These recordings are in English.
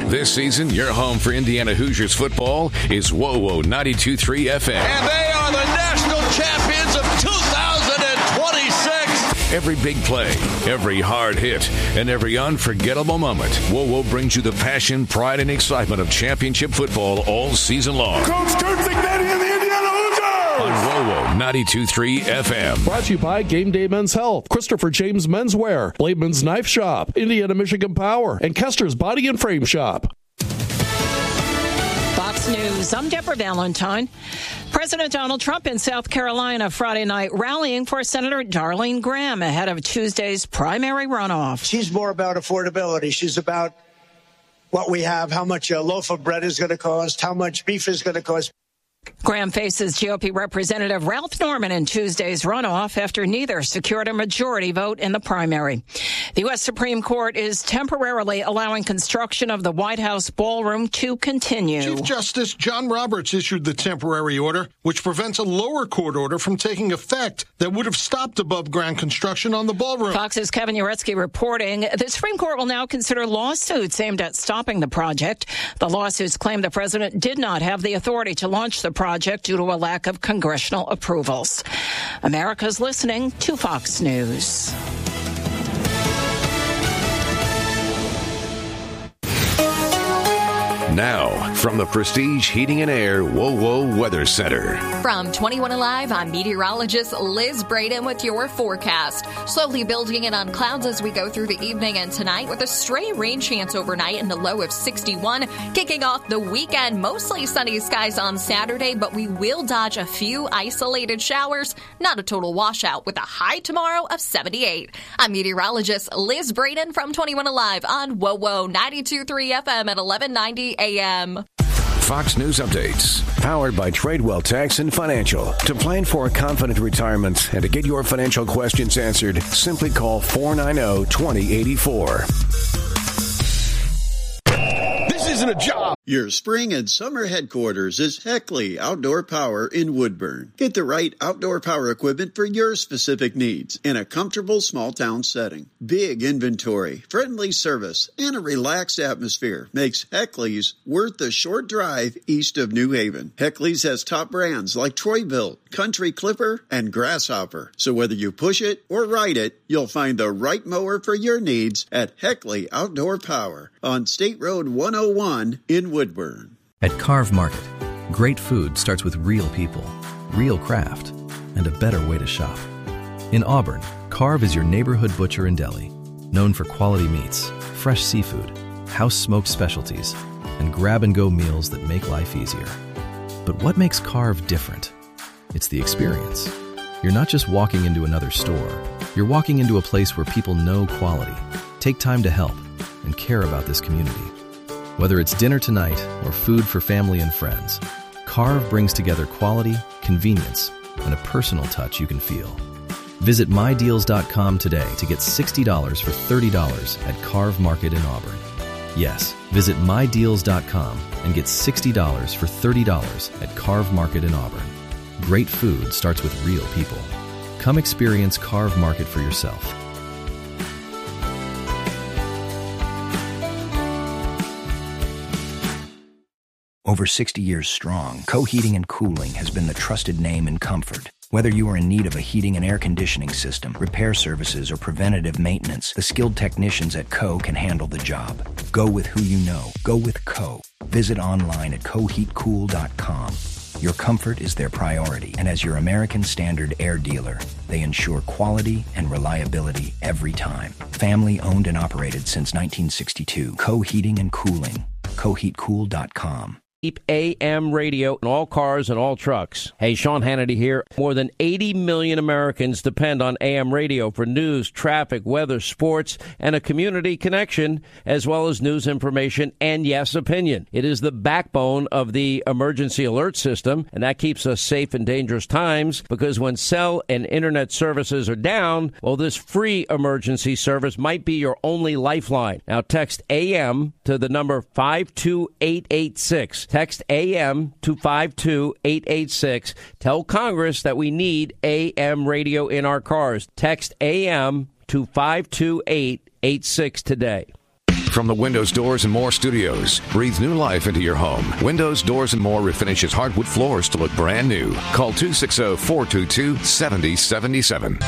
This season, your home for Indiana Hoosiers football is WOWO 92.3 FM. And they are the national champions of 2026. Every big play, every hard hit, and every unforgettable moment, WOWO brings you the passion, pride, and excitement of championship football all season long. Coach Kurt Cignetti and the Indiana Hoosiers! On WOWO 92.3 FM. Brought to you by Game Day Men's Health, Christopher James Menswear, Blademan's Knife Shop, Indiana Michigan Power, and Kester's Body and Frame Shop. Fox News, I'm Deborah Valentine. President Donald Trump in South Carolina Friday night rallying for Senator Darlene Graham ahead of Tuesday's primary runoff. She's more about affordability. She's about what we have, how much a loaf of bread is going to cost, how much beef is going to cost. Graham faces GOP Representative Ralph Norman in Tuesday's runoff after neither secured a majority vote in the primary. The U.S. Supreme Court is temporarily allowing construction of the White House ballroom to continue. Chief Justice John Roberts issued the temporary order, which prevents a lower court order from taking effect that would have stopped above-ground construction on the ballroom. Fox's Kevin Uretsky reporting the Supreme Court will now consider lawsuits aimed at stopping the project. The lawsuits claim the president did not have the authority to launch the project due to a lack of congressional approvals. America's listening to Fox News. Now, from the Prestige Heating and Air WOWO Weather Center. From 21 Alive, I'm meteorologist Liz Braden with your forecast. Slowly building in on clouds as we go through the evening and tonight with a stray rain chance overnight in the low of 61. Kicking off the weekend, mostly sunny skies on Saturday, but we will dodge a few isolated showers. Not a total washout with a high tomorrow of 78. I'm meteorologist Liz Braden from 21 Alive on WOWO 92.3 FM at 1190 a.m. Fox News Updates, powered by Tradewell Tax and Financial. To plan for a confident retirement and to get your financial questions answered, simply call 490-2084. This isn't a job. Your spring and summer headquarters is Heckley Outdoor Power in Woodburn. Get the right outdoor power equipment for your specific needs in a comfortable small town setting. Big inventory, friendly service, and a relaxed atmosphere makes Heckley's worth the short drive east of New Haven. Heckley's has top brands like Troy-Bilt, Country Clipper, and Grasshopper. So whether you push it or ride it, you'll find the right mower for your needs at Heckley Outdoor Power on State Road 101 in Woodburn. At Carve Market, great food starts with real people, real craft, and a better way to shop. In Auburn, Carve is your neighborhood butcher and deli, known for quality meats, fresh seafood, house-smoked specialties, and grab-and-go meals that make life easier. But what makes Carve different? It's the experience. You're not just walking into another store. You're walking into a place where people know quality, take time to help, and care about this community. Whether it's dinner tonight or food for family and friends, Carve brings together quality, convenience, and a personal touch you can feel. Visit MyDeals.com today to get $60 for $30 at Carve Market in Auburn. Yes, visit MyDeals.com and get $60 for $30 at Carve Market in Auburn. Great food starts with real people. Come experience Carve Market for yourself. Over 60 years strong, Co Heating and Cooling has been the trusted name in comfort. Whether you are in need of a heating and air conditioning system, repair services, or preventative maintenance, the skilled technicians at Co can handle the job. Go with who you know. Go with Co. Visit online at coheatcool.com. Your comfort is their priority, and as your American Standard Air dealer, they ensure quality and reliability every time. Family owned and operated since 1962. Co Heating and Cooling. coheatcool.com. Keep AM radio in all cars and all trucks. Hey, Sean Hannity here. More than 80 million Americans depend on AM radio for news, traffic, weather, sports, and a community connection, as well as news information and, yes, opinion. It is the backbone of the emergency alert system, and that keeps us safe in dangerous times, because when cell and internet services are down, well, this free emergency service might be your only lifeline. Now, text AM to the number 52886. Text AM to 52886. Tell Congress that we need AM radio in our cars. Text AM to 52886 today. From the Windows Doors and More Studios, breathe new life into your home. Windows Doors and More refinishes hardwood floors to look brand new. Call 260-422-7077.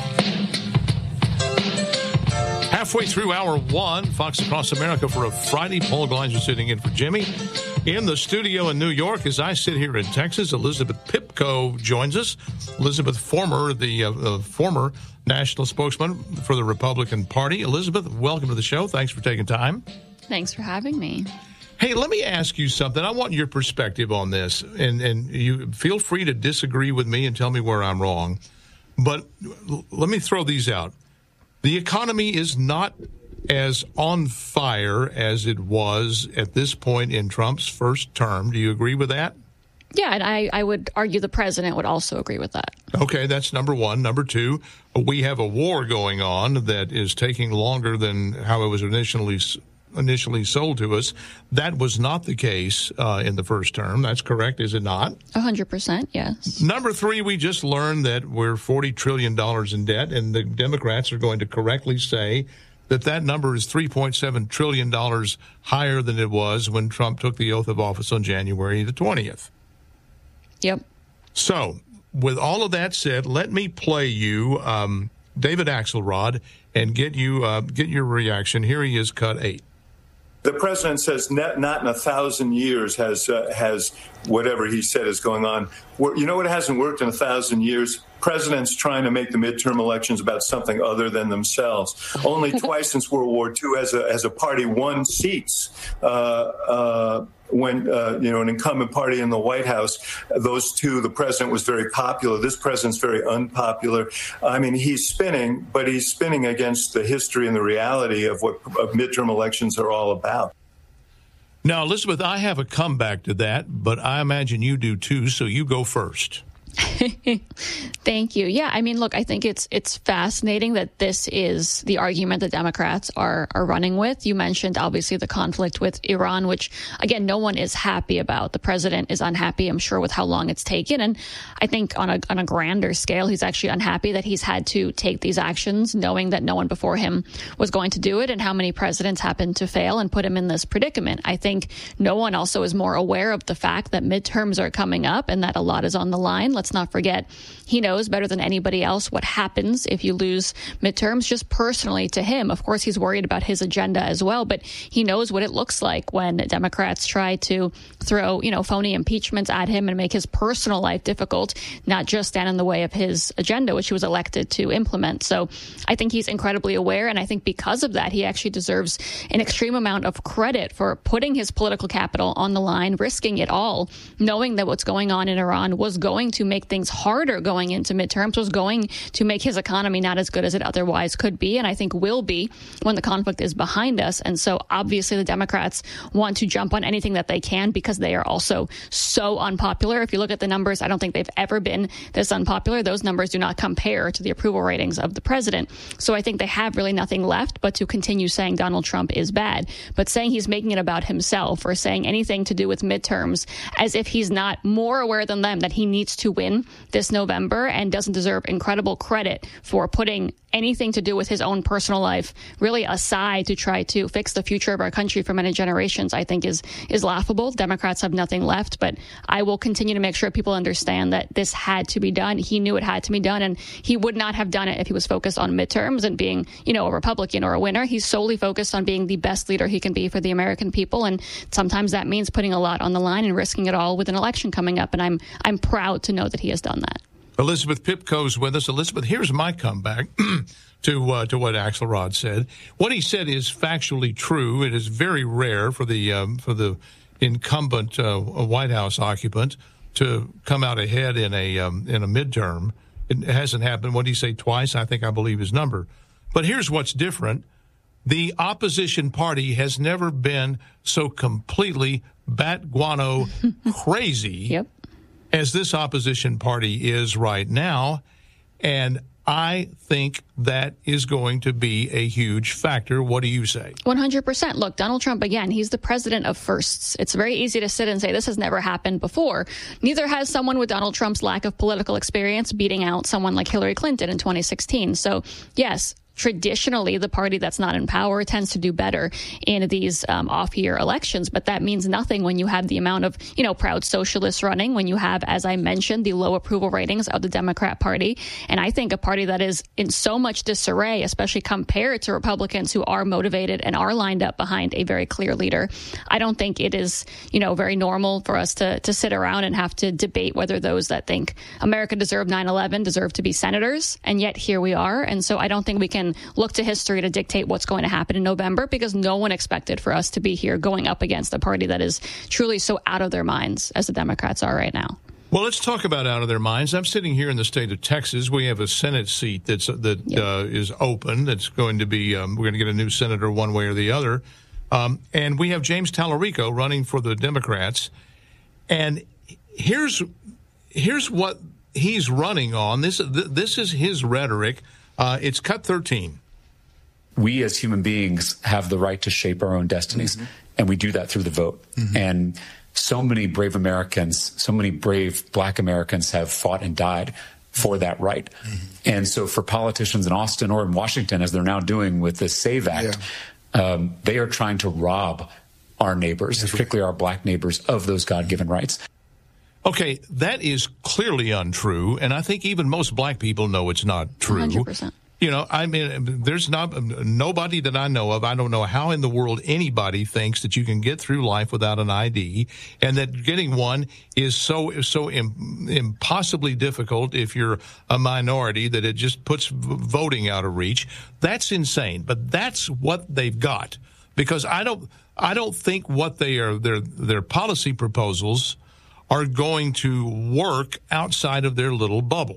Halfway through hour one, Fox Across America for a Friday. Paul Gleiser sitting in for Jimmy. In the studio in New York, as I sit here in Texas, Elizabeth Pipko joins us. Elizabeth, former national spokesman for the Republican Party. Elizabeth, welcome to the show. Thanks for taking time. Thanks for having me. Hey, let me ask you something. I want your perspective on this, and you feel free to disagree with me and tell me where I'm wrong. But let me throw these out. The economy is not as on fire as it was at this point in Trump's first term. Do you agree with that? Yeah, and I would argue the president would also agree with that. Okay, that's number one. Number two, we have a war going on that is taking longer than how it was initially sold to us. That was not the case in the first term. That's correct, is it not? 100%, yes. Number three, we just learned that we're $40 trillion in debt, and the Democrats are going to correctly say that number is $3.7 trillion higher than it was when Trump took the oath of office on January the 20th. Yep. So, with all of that said, let me play you David Axelrod and get your reaction. Here he is, cut 8. The president says not in 1,000 years has whatever he said is going on. You know what hasn't worked in 1,000 years? Presidents trying to make the midterm elections about something other than themselves. Only twice since World War II has a party won seats. When an incumbent party in the White House, those two, the president was very popular. This president's very unpopular. I mean, he's spinning, but he's spinning against the history and the reality of what midterm elections are all about. Now, Elizabeth, I have a comeback to that, but I imagine you do too, so you go first. Thank you. Yeah, I mean, look, I think it's fascinating that this is the argument the Democrats are running with. You mentioned, obviously, the conflict with Iran, which, again, no one is happy about. The president is unhappy, I'm sure, with how long it's taken. And I think on a grander scale, he's actually unhappy that he's had to take these actions, knowing that no one before him was going to do it, and how many presidents happened to fail and put him in this predicament. I think no one also is more aware of the fact that midterms are coming up and that a lot is on the line. Let's not forget, he knows better than anybody else what happens if you lose midterms, just personally to him. Of course, he's worried about his agenda as well, but he knows what it looks like when Democrats try to throw, phony impeachments at him and make his personal life difficult, not just stand in the way of his agenda, which he was elected to implement. So I think he's incredibly aware, and I think because of that, he actually deserves an extreme amount of credit for putting his political capital on the line, risking it all, knowing that what's going on in Iran was going to make things harder going into midterms, was going to make his economy not as good as it otherwise could be, and I think will be when the conflict is behind us. And so obviously the Democrats want to jump on anything that they can because they are also so unpopular. If you look at the numbers, I don't think they've ever been this unpopular. Those numbers do not compare to the approval ratings of the president. So I think they have really nothing left but to continue saying Donald Trump is bad. But saying he's making it about himself or saying anything to do with midterms as if he's not more aware than them that he needs to win this November and doesn't deserve incredible credit for putting anything to do with his own personal life really aside to try to fix the future of our country for many generations, I think is laughable. Democrats have nothing left, but I will continue to make sure people understand that this had to be done. He knew it had to be done, and he would not have done it if he was focused on midterms and being, a Republican or a winner. He's solely focused on being the best leader he can be for the American people, and sometimes that means putting a lot on the line and risking it all with an election coming up, and I'm proud to know that he has done that. Elizabeth Pipko's with us. Elizabeth, here's my comeback to what Axelrod said. What he said is factually true. It is very rare for the incumbent White House occupant to come out ahead in a midterm. It hasn't happened. What did he say, twice? I believe his number. But here's what's different. The opposition party has never been so completely bat guano crazy as this opposition party is right now. And I think that is going to be a huge factor. What do you say? 100%. Look, Donald Trump, again, he's the president of firsts. It's very easy to sit and say this has never happened before. Neither has someone with Donald Trump's lack of political experience beating out someone like Hillary Clinton in 2016. So, yes, traditionally the party that's not in power tends to do better in these off-year elections. But that means nothing when you have the amount of, proud socialists running, when you have, as I mentioned, the low approval ratings of the Democrat Party. And I think a party that is in so much disarray, especially compared to Republicans who are motivated and are lined up behind a very clear leader. I don't think it is, very normal for us to sit around and have to debate whether those that think America deserved 9/11 deserve to be senators. And yet here we are. And so I don't think we can look to history to dictate what's going to happen in November, because no one expected for us to be here going up against a party that is truly so out of their minds as the Democrats are right now. Well, let's talk about out of their minds. I'm sitting here in the state of Texas. We have a Senate seat is open. That's going to be we're going to get a new senator one way or the other, and we have James Tallarico running for the Democrats. And here's what he's running on. This is his rhetoric. It's cut 13. We as human beings have the right to shape our own destinies, and we do that through the vote. And so many brave Americans, so many brave Black Americans have fought and died for that right. And so for politicians in Austin or in Washington, as they're now doing with the SAVE Act, they are trying to rob our neighbors, particularly our Black neighbors, of those God-given rights. Okay, that is clearly untrue, and I think even most Black people know it's not true. 100%. There's nobody that I know of. I don't know how in the world anybody thinks that you can get through life without an ID, and that getting one is so impossibly difficult if you're a minority that it just puts voting out of reach. That's insane, but that's what they've got, because I don't think what their policy proposals are going to work outside of their little bubble.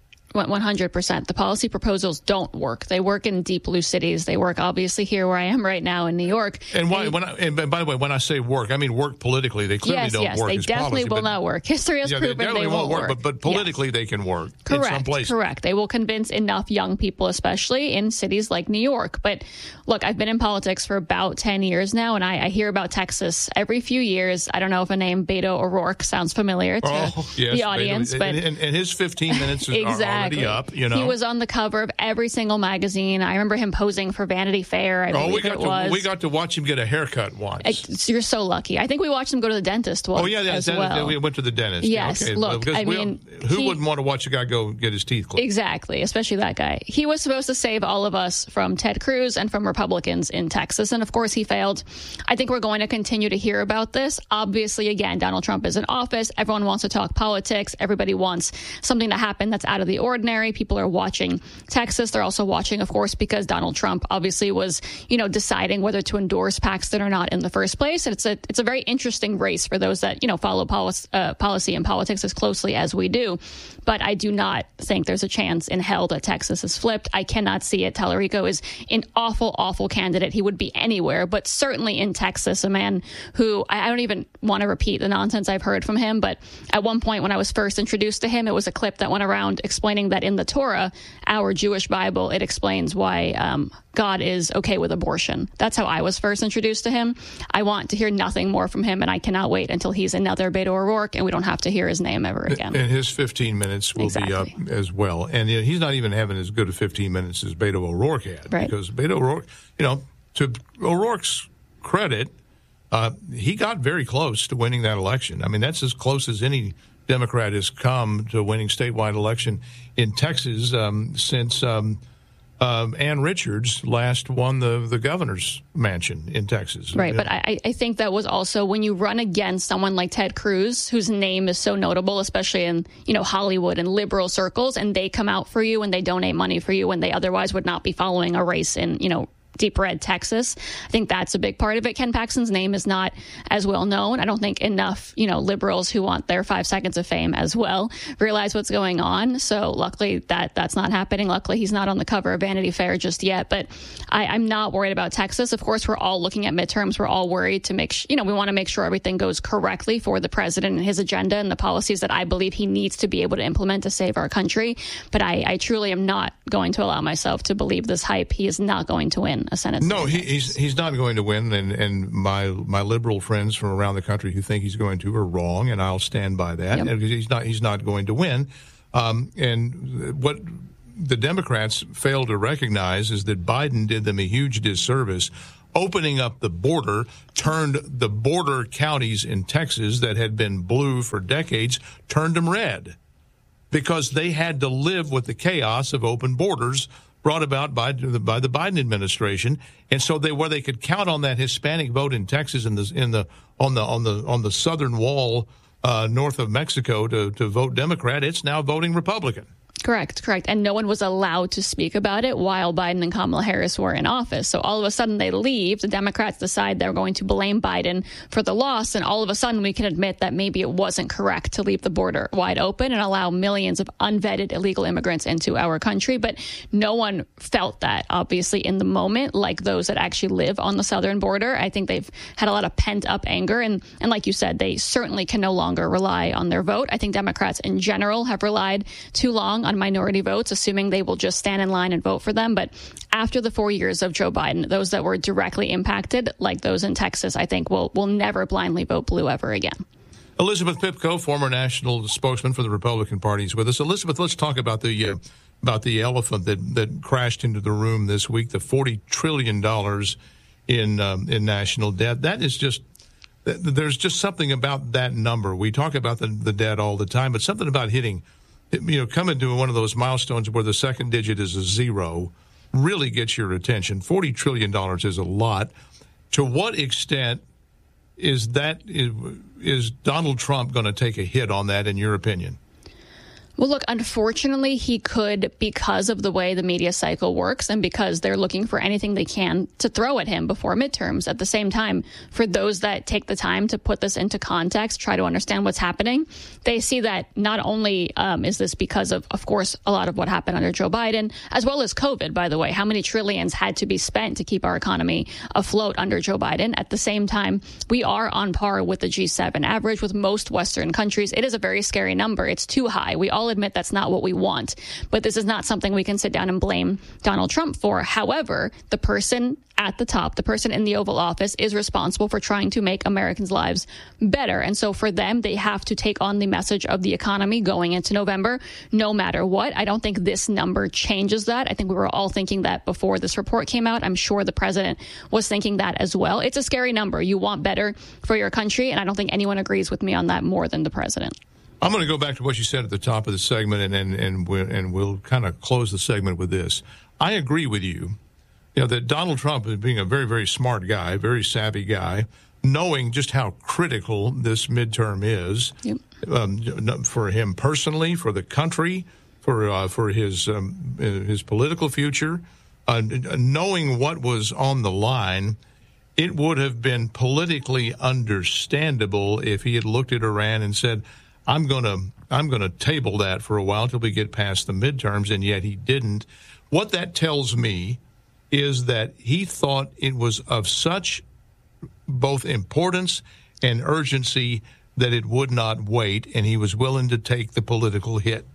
100%. The policy proposals don't work. They work in deep blue cities. They work obviously here where I am right now in New York. And by the way, when I say work, I mean work politically. They clearly don't work. Yes, they definitely will not work. History has proven they won't work. But politically they can work. Correct. In some places. Correct. They will convince enough young people, especially in cities like New York. But look, I've been in politics for about 10 years now, and I hear about Texas every few years. I don't know if a name Beto O'Rourke sounds familiar to the audience, but and his 15 minutes is already up. He was on the cover of every single magazine. I remember him posing for Vanity Fair. We got to watch him get a haircut once. You're so lucky. I think we watched him go to the dentist once. We went to the dentist. Yes, okay. Look, who wouldn't want to watch a guy go get his teeth cleaned? Exactly, especially that guy. He was supposed to save all of us from Ted Cruz and from Republicans in Texas, and of course he failed. I think we're going to continue to hear about this. Obviously, again, Donald Trump is in office. Everyone wants to talk politics. Everybody wants something to happen that's out of the ordinary. People are watching Texas. They're also watching, of course, because Donald Trump obviously was, deciding whether to endorse Paxton or not in the first place. And it's a very interesting race for those that, follow policy and politics as closely as we do. But I do not think there's a chance in hell that Texas is flipped. I cannot see it. Tallarico is an awful, awful candidate. He would be anywhere, but certainly in Texas, a man who I don't even want to repeat the nonsense I've heard from him. But at one point when I was first introduced to him, it was a clip that went around explaining that in the Torah, our Jewish Bible, it explains why God is okay with abortion. That's how I was first introduced to him. I want to hear nothing more from him, and I cannot wait until he's another Beto O'Rourke and we don't have to hear his name ever again. And his 15 minutes will be up as well. And he's not even having as good a 15 minutes as Beto O'Rourke had. Right. Because Beto O'Rourke, to O'Rourke's credit, he got very close to winning that election. I mean, that's as close as any Democrat has come to winning statewide election in Texas since Ann Richards last won the governor's mansion in Texas. Right, but I think that was also when you run against someone like Ted Cruz, whose name is so notable, especially in Hollywood and liberal circles, and they come out for you and they donate money for you when they otherwise would not be following a race in deep red Texas. I think that's a big part of it. Ken Paxton's name is not as well known. I don't think enough, liberals who want their 5 seconds of fame as well realize what's going on. So luckily that's not happening. Luckily he's not on the cover of Vanity Fair just yet. But I'm not worried about Texas. Of course, we're all looking at midterms. We're all worried to make we want to make sure everything goes correctly for the president and his agenda and the policies that I believe he needs to be able to implement to save our country. But I truly am not going to allow myself to believe this hype. He is not going to win a Senate. No, he's not going to win, and my liberal friends from around the country who think he's going to are wrong, and I'll stand by that. Yep. And he's not going to win. And what the Democrats failed to recognize is that Biden did them a huge disservice. Opening up the border turned the border counties in Texas that had been blue for decades, turned them red because they had to live with the chaos of open borders brought about by the Biden administration. And so where they could count on that Hispanic vote in Texas on the southern wall north of Mexico to vote Democrat, it's now voting Republican. Correct. And no one was allowed to speak about it while Biden and Kamala Harris were in office. So all of a sudden they leave. The Democrats decide they're going to blame Biden for the loss. And all of a sudden we can admit that maybe it wasn't correct to leave the border wide open and allow millions of unvetted illegal immigrants into our country. But no one felt that, obviously, in the moment, like those that actually live on the southern border. I think they've had a lot of pent up anger. And like you said, they certainly can no longer rely on their vote. I think Democrats in general have relied too long on minority votes, assuming they will just stand in line and vote for them. But after the 4 years of Joe Biden, those that were directly impacted, like those in Texas, I think will never blindly vote blue ever again. Elizabeth Pipko, former national spokesman for the Republican Party, is with us. Elizabeth, let's talk about the elephant that crashed into the room this week, the $40 trillion in national debt. That is just, there's just something about that number. We talk about the debt all the time, but something about coming to one of those milestones where the second digit is a zero really gets your attention. $40 trillion is a lot. To what extent is Donald Trump going to take a hit on that, in your opinion? Well, look, unfortunately, he could, because of the way the media cycle works and because they're looking for anything they can to throw at him before midterms. At the same time, for those that take the time to put this into context, try to understand what's happening, they see that not only is this because of course, a lot of what happened under Joe Biden, as well as COVID, by the way, how many trillions had to be spent to keep our economy afloat under Joe Biden. At the same time, we are on par with the G7 average with most Western countries. It is a very scary number. It's too high. We all admit that's not what we want, but this is not something we can sit down and blame Donald Trump for. However, the person at the top, the person in the Oval Office, is responsible for trying to make Americans' lives better. And so for them, they have to take on the message of the economy going into November, no matter what. I don't think this number changes that. I think we were all thinking that before this report came out. I'm sure the president was thinking that as well. It's a scary number. You want better for your country, and I don't think anyone agrees with me on that more than the president. I'm going to go back to what you said at the top of the segment, and we'll kind of close the segment with this. I agree with you, that Donald Trump, is being a very, very smart guy, very savvy guy, knowing just how critical this midterm is for him personally, for the country, for his political future, knowing what was on the line. It would have been politically understandable if he had looked at Iran and said, I'm going to table that for a while till we get past the midterms, and yet he didn't. What that tells me is that he thought it was of such both importance and urgency that it would not wait, and he was willing to take the political hit.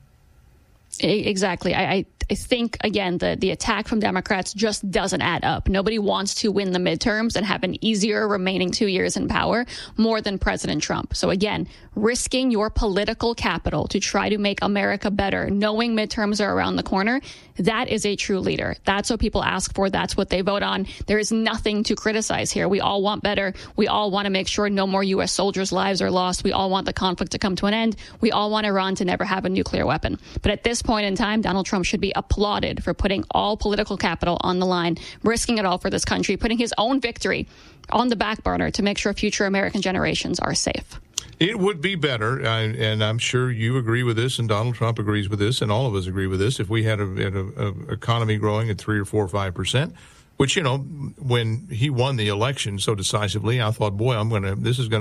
Exactly. I think, again, the attack from Democrats just doesn't add up. Nobody wants to win the midterms and have an easier remaining 2 years in power more than President Trump. So, again, risking your political capital to try to make America better, knowing midterms are around the corner, that is a true leader. That's what people ask for. That's what they vote on. There is nothing to criticize here. We all want better. We all want to make sure no more U.S. soldiers' lives are lost. We all want the conflict to come to an end. We all want Iran to never have a nuclear weapon. But at this point in time, Donald Trump should be applauded for putting all political capital on the line, risking it all for this country, putting his own victory on the back burner to make sure future American generations are safe. It would be better, and I'm sure you agree with this, and Donald Trump agrees with this, and all of us agree with this, if we had an economy growing at 3 or 4 or 5%, which, when he won the election so decisively, I thought, boy, we're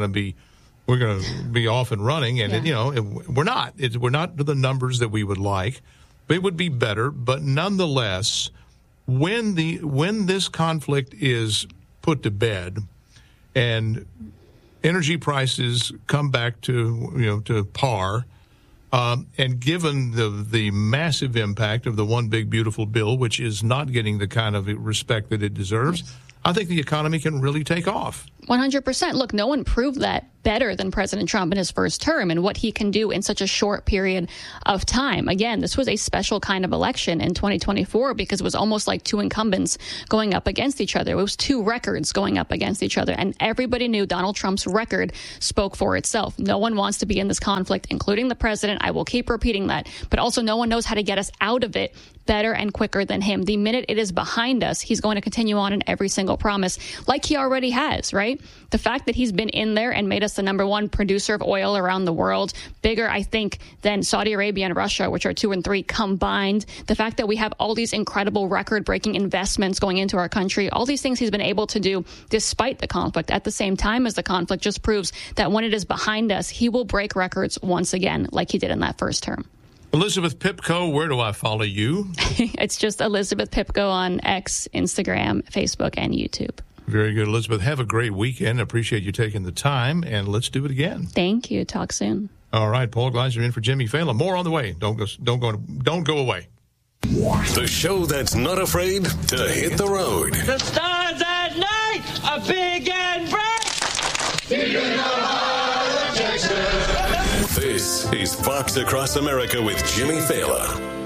going to be off and running, and we're not. We're not to the numbers that we would like. But it would be better. But nonetheless, when this conflict is put to bed, and energy prices come back to par, and given the massive impact of the One Big Beautiful Bill, which is not getting the kind of respect that it deserves, I think the economy can really take off. 100%. Look, no one proved that better than President Trump in his first term and what he can do in such a short period of time. Again, this was a special kind of election in 2024 because it was almost like two incumbents going up against each other. It was two records going up against each other. And everybody knew Donald Trump's record spoke for itself. No one wants to be in this conflict, including the president. I will keep repeating that. But also no one knows how to get us out of it better and quicker than him. The minute it is behind us, he's going to continue on in every single promise like he already has, right? The fact that he's been in there and made us the number one producer of oil around the world, bigger, I think, than Saudi Arabia and Russia, which are 2 and 3 combined. The fact that we have all these incredible record-breaking investments going into our country, all these things he's been able to do despite the conflict at the same time as the conflict just proves that when it is behind us, he will break records once again like he did in that first term. Elizabeth Pipko, where do I follow you? It's just Elizabeth Pipko on X, Instagram, Facebook, and YouTube. Very good, Elizabeth. Have a great weekend. Appreciate you taking the time, and let's do it again. Thank you. Talk soon. All right, Paul Gleiser in for Jimmy Fallon. More on the way. Don't go away. The show that's not afraid to hit the road. The stars at night are big and bright. This is Fox Across America with Jimmy Fallon.